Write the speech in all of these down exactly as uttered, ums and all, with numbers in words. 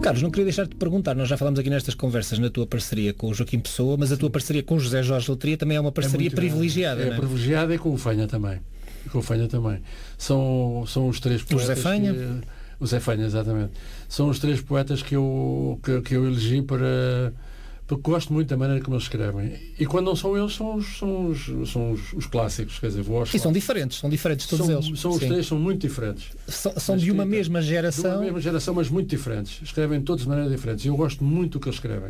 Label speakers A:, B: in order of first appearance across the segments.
A: Carlos, não queria deixar de te perguntar, nós já falamos aqui nestas conversas na tua parceria com o Joaquim Pessoa, mas a tua parceria com o José Jorge Letria também é uma parceria
B: é
A: privilegiada,
B: é,
A: não é?
B: É privilegiada e com o Fanha também. Com o Fanha também. São, são os três poetas...
A: O Zé Fanha?
B: Que, o Zé Fanha, exatamente. São os três poetas que eu, que, que eu elegi para... Porque gosto muito da maneira como eles escrevem. E quando não são eles, são os, são os, são os, os clássicos. Quer dizer, vou aos
A: E são diferentes, são diferentes todos
B: são,
A: eles.
B: São os
A: Sim.
B: três, são muito diferentes.
A: São, são de uma mesma geração.
B: De uma mesma geração, mas muito diferentes. Escrevem todos de maneira diferentes. E eu gosto muito do que eles escrevem.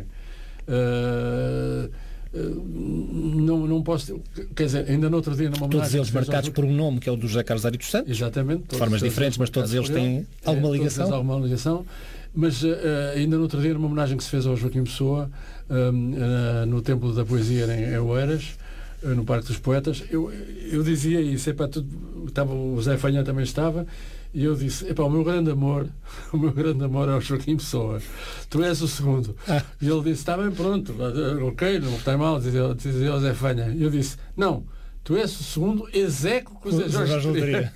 B: Uh, uh, não, não posso... Quer dizer, ainda no outro dia... Numa
A: todos eles marcados por um nome, que é o do José Carlos Ari dos Santos.
B: Exatamente.
A: De formas diferentes, mas todos eles têm alguma ligação.
B: Todos alguma ligação. Mas uh, ainda no outro dia, numa homenagem que se fez ao Joaquim Pessoa, um, uh, no Templo da Poesia em Oeiras, uh, no Parque dos Poetas, eu, eu dizia isso, epá, tudo, estava, o Zé Fanha também estava, e eu disse, epá, o meu grande amor, o meu grande amor é o Joaquim Pessoa, tu és o segundo. Ah. E ele disse, está bem, pronto, ok, não está mal, dizia, dizia o Zé Fanha. E eu disse, não, tu és o segundo execo que o Zé Jorge escreve.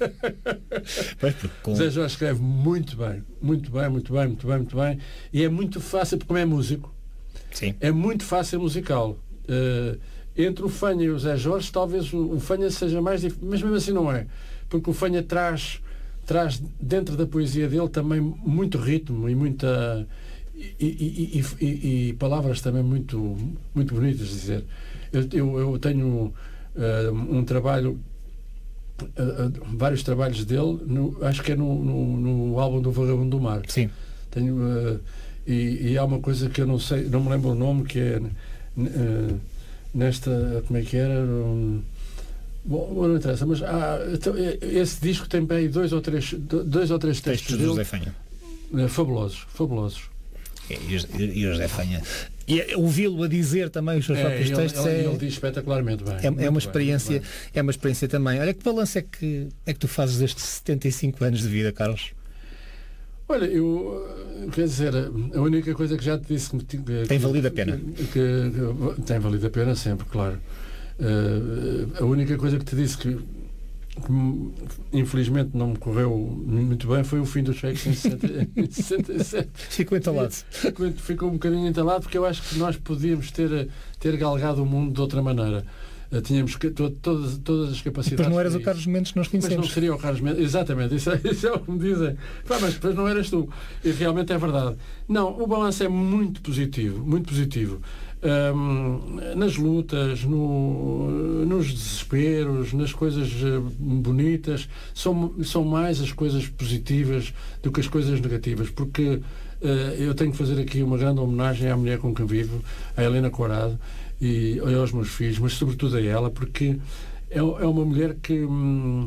B: O Zé Jorge escreve muito bem, muito bem, muito bem, muito bem, muito bem. E é muito fácil, porque como é músico,
A: sim.
B: É muito fácil musical. Uh, entre o Fanha e o Zé Jorge, talvez o, o Fanha seja mais difícil, mas mesmo assim não é. Porque o Fanha traz, traz dentro da poesia dele também muito ritmo e muita... E, e, e, e, e palavras também muito, muito bonitas de dizer. Eu, eu, eu tenho... Uh, um trabalho uh, uh, vários trabalhos dele no, acho que é no, no, no álbum do Vagabundo do Mar.
A: Sim.
B: Tenho, uh, e, e há uma coisa que eu não sei, não me lembro o nome, que é uh, nesta, como é que era, um, bom, não interessa, mas há, então, esse disco tem bem dois ou três dois ou três textos, textos
A: do José Fanha.
B: Uh, fabulosos, fabulosos.
A: E o José Fanha, e ouvi-lo a dizer também os seus é, próprios
B: ele,
A: textos
B: ele,
A: é,
B: ele diz espetacularmente bem,
A: é, é uma experiência
B: bem,
A: é uma experiência também. Olha, que balanço é que, é que tu fazes destes setenta e cinco anos de vida, Carlos?
B: Olha, eu quer dizer, a única coisa que já te disse que, que
A: tem valido a pena
B: que, que, que, tem valido a pena sempre, claro. Uh, a única coisa que te disse que que infelizmente não me correu muito bem foi o fim dos fakes em sessenta e sete.
A: Ficou entalado.
B: Ficou, ficou um bocadinho entalado, porque eu acho que nós podíamos ter, ter galgado o mundo de outra maneira. Uh, tínhamos que, to, todas, todas as capacidades.
A: Depois não eras o Carlos Mendes que nós conhecemos.
B: Mas não seria o Carlos Mendes, exatamente, isso é, isso é o que me dizem. Pá, mas depois não eras tu. E realmente é verdade. Não, o balanço é muito positivo, muito positivo. Um, nas lutas, no, nos desesperos, nas coisas bonitas, são, são mais as coisas positivas do que as coisas negativas, porque uh, eu tenho que fazer aqui uma grande homenagem à mulher com quem vivo, a Helena Corado, e aos meus filhos, mas sobretudo a ela, porque é, é uma mulher que, hum,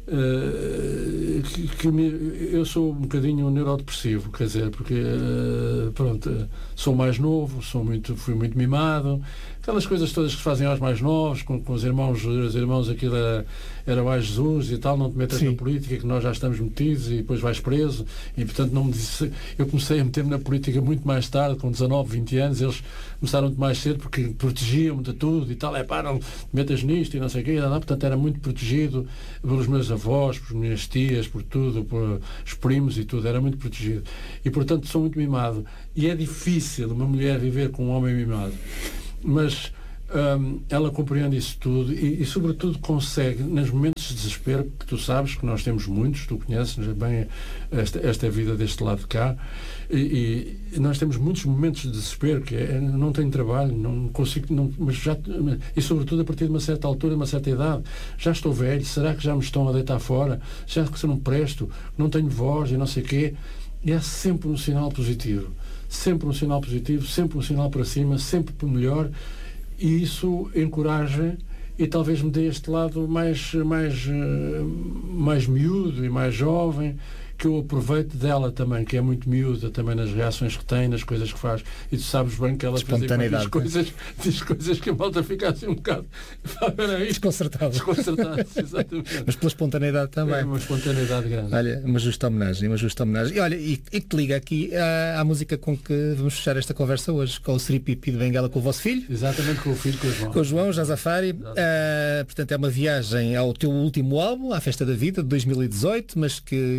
B: uh, que, que me, eu sou um bocadinho neurodepressivo, quer dizer, porque uh, pronto, sou mais novo, sou muito, fui muito mimado, aquelas coisas todas que se fazem aos mais novos, com, com os irmãos, os irmãos aquilo era, era mais Jesus e tal, não te metas na política, que nós já estamos metidos e depois vais preso, e portanto não me disse, eu comecei a meter-me na política muito mais tarde, com dezanove, vinte anos, eles começaram muito mais cedo porque protegiam-me de tudo e tal, é pá, não te metas nisto e não sei o quê, não, portanto era muito protegido pelos meus avós, por minhas tias, por tudo, por os primos e tudo, era muito protegido. E portanto sou muito mimado. E é difícil uma mulher viver com um homem mimado. Mas hum, ela compreende isso tudo e, e sobretudo consegue, nos momentos de desespero, que tu sabes que nós temos muitos, tu conheces bem esta, esta vida deste lado de cá, e, e nós temos muitos momentos de desespero, que é, não tenho trabalho, não consigo, não, mas já, e sobretudo a partir de uma certa altura, de uma certa idade, já estou velho, será que já me estão a deitar fora? Já que se não presto, não tenho voz e não sei o quê? E é sempre um sinal positivo. Sempre um sinal positivo, sempre um sinal para cima, sempre por melhor, e isso encoraja e talvez me dê este lado mais, mais, mais miúdo e mais jovem, que eu aproveito dela também, que é muito miúda também nas reações que tem, nas coisas que faz, e tu sabes bem que ela diz coisas, diz coisas que a malta fica assim um bocado
A: desconcertado.
B: Desconcertado, exatamente.
A: Mas pela espontaneidade também.
B: É uma espontaneidade grande.
A: Olha, uma justa homenagem, uma justa homenagem. E olha, e, e que te liga aqui à, à música com que vamos fechar esta conversa hoje, com o Siripipi de Benguela, com o vosso filho.
B: Exatamente, com o filho, com o João.
A: Com o João Jazafari. Uh, portanto, é uma viagem ao teu último álbum, à Festa da Vida, de dois mil e dezoito, mas que, que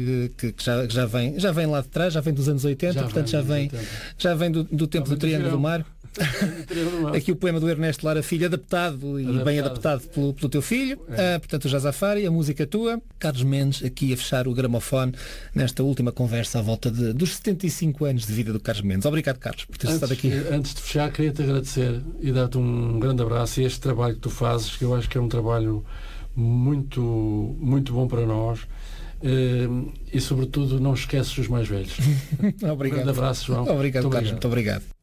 A: que, que, já, que já, vem, já vem lá de trás, já vem dos anos oitenta, já portanto já vem, já vem do, do tempo já do Triângulo do Mar. Aqui o poema do Ernesto Lara Filho, adaptado e adaptado. bem adaptado pelo, pelo teu filho, é. uh, portanto o Jazafari, a música tua. Carlos Mendes aqui a fechar o gramofone nesta última conversa à volta de, dos setenta e cinco anos de vida do Carlos Mendes. Obrigado, Carlos, por teres estado aqui.
B: Antes de fechar, queria-te agradecer e dar-te um grande abraço, e este trabalho que tu fazes, que eu acho que é um trabalho muito, muito bom para nós. Uh, e sobretudo não esqueces os mais velhos.
A: Obrigado.
B: Um grande abraço, João.
A: Obrigado,
B: muito
A: Carlos,
B: obrigado.
A: muito obrigado.